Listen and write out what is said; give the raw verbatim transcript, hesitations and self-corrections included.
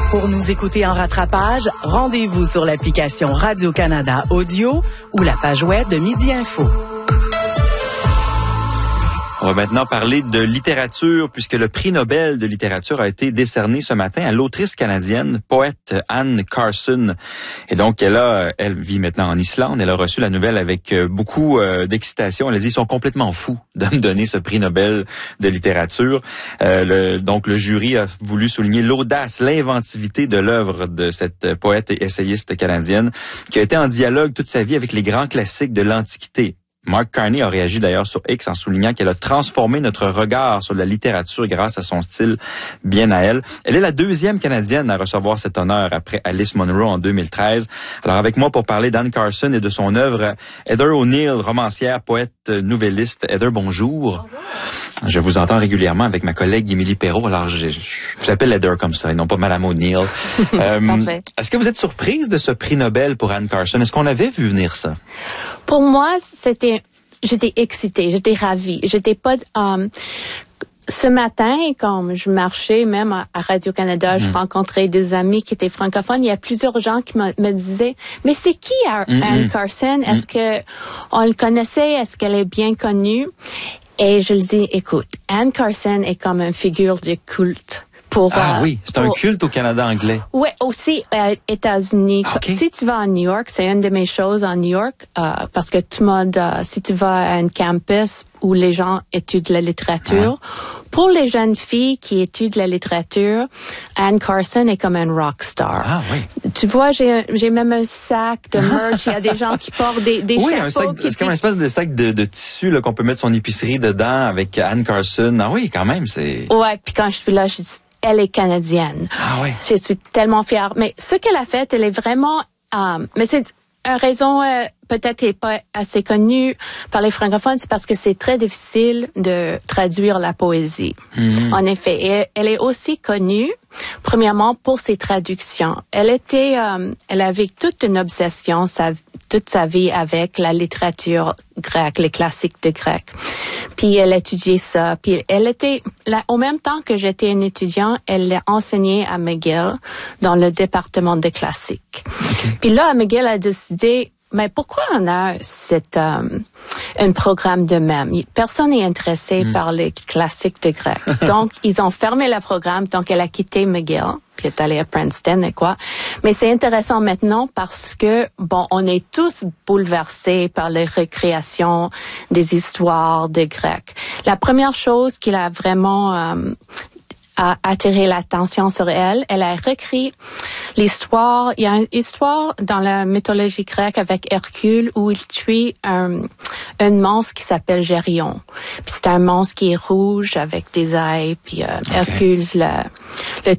Pour nous écouter en rattrapage, rendez-vous sur l'application Radio-Canada Audio ou la page web de Midi Info. On va maintenant parler de littérature, puisque le prix Nobel de littérature a été décerné ce matin à l'autrice canadienne, poète Anne Carson. Et donc, elle a, elle vit maintenant en Islande. Elle a reçu la nouvelle avec beaucoup d'excitation. Elle a dit, ils sont complètement fous de me donner ce prix Nobel de littérature. Euh, le, donc, le jury a voulu souligner l'audace, l'inventivité de l'œuvre de cette poète et essayiste canadienne, qui a été en dialogue toute sa vie avec les grands classiques de l'Antiquité. Mark Carney a réagi d'ailleurs sur X en soulignant qu'elle a transformé notre regard sur la littérature grâce à son style bien à elle. Elle est la deuxième Canadienne à recevoir cet honneur après Alice Munro en deux mille treize. Alors avec moi pour parler d'Anne Carson et de son œuvre, Heather O'Neill, romancière, poète, nouvelliste. Heather, bonjour. Bonjour. Je vous entends régulièrement avec ma collègue Émilie Perrault, alors je, je, je vous appelle Heather comme ça et non pas Madame O'Neill. euh, Parfait. Est-ce que vous êtes surprise de ce prix Nobel pour Anne Carson? Est-ce qu'on avait vu venir ça? Pour moi, c'était, j'étais excitée, j'étais ravie. J'étais pas, um, ce matin, quand je marchais même à Radio-Canada, mmh. je rencontrais des amis qui étaient francophones. Il y a plusieurs gens qui me, me disaient, mais c'est qui mmh. Anne Carson? Est-ce mmh. que on le connaissait? Est-ce qu'elle est bien connue? Et je lui dis, écoute, Anne Carson est comme une figure de culte. Pour, ah euh, oui, c'est pour... un culte au Canada anglais. Oui, aussi aux euh, États-Unis. Okay. Si tu vas à New York, c'est une de mes choses en New York, euh, parce que tout le monde, euh, si tu vas à un campus où les gens étudient la littérature, ah. pour les jeunes filles qui étudient la littérature, Anne Carson est comme un rock star. Ah oui. Tu vois, j'ai, j'ai même un sac de merch. Il y a des gens qui portent des, des oui, chapeaux. Un sac, c'est comme une espèce de sac de, de tissu là, qu'on peut mettre son épicerie dedans avec Anne Carson. Ah oui, quand même, c'est... Ouais, puis quand je suis là, je dis, elle est canadienne. Ah oui. Je suis tellement fière. Mais ce qu'elle a fait, elle est vraiment... Um, mais c'est une raison euh, peut-être n'est pas assez connue par les francophones, c'est parce que c'est très difficile de traduire la poésie. Mm-hmm. En effet, et elle est aussi connue, premièrement, pour ses traductions. Elle était... Um, elle avait toute une obsession, sa, toute sa vie avec la littérature grecque, les classiques de grec. Puis elle étudiait ça. Puis elle était, là, au même temps que j'étais une étudiante, elle enseignait à McGill dans le département des classiques. Okay. Puis là, McGill a décidé, mais pourquoi on a cette, um, un programme de même? Personne n'est intéressé mm. par les classiques de grec. Donc, ils ont fermé le programme. Donc, elle a quitté McGill. Puis est allée à Princeton et quoi. Mais c'est intéressant maintenant parce que, bon, on est tous bouleversés par les recréations des histoires des Grecs. La première chose qu'il a vraiment euh, a attiré l'attention sur elle, elle a réécrit l'histoire. Il y a une histoire dans la mythologie grecque avec Hercule où il tue un, un monstre qui s'appelle Gérion. Puis c'est un monstre qui est rouge avec des ailes. Puis euh, okay. Hercule le, le